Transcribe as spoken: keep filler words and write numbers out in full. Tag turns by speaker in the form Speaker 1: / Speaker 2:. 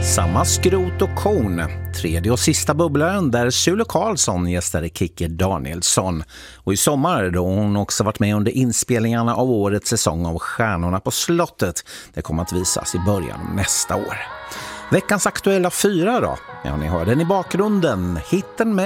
Speaker 1: Samma skrot och korn. Tredje och sista bubblaren där Sule Karlsson gästade Kikki Danielsson. Och i sommar då hon också varit med under inspelningarna av årets säsong av Stjärnorna på slottet. Det kommer att visas i början nästa år. Veckans aktuella fyra då? Ja, ni hör den i bakgrunden. Hitten med